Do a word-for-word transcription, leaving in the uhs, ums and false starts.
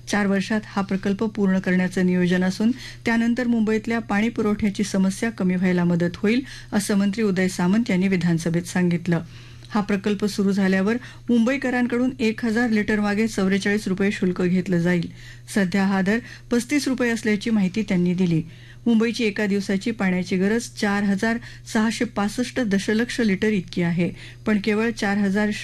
चार वर्षात हा प्रकल्प पूर्ण करण्याचं नियोजन असून त्यानंतर मुंबईतल्या पाणी पुरवठ्याची समस्या कमी व्हायला मदत होईल असं मंत्री उदय सामंत यांनी विधानसभेत सांगितलं. हा प्रकल्प सुरू झाल्यावर मुंबईकरांकडून एक हजार लिटर मागे चौवेचाळीस रुपये शुल्क घेतलं जाईल. सध्या हा दर पस्तीस रुपये असल्याची माहिती त्यांनी दिली. मुंबईची एका दिवसाची पाण्याची गरज चार हजार सहाशे पासष्ट दशलक्ष लिटर इतकी आहे, पण केवळ चार हजार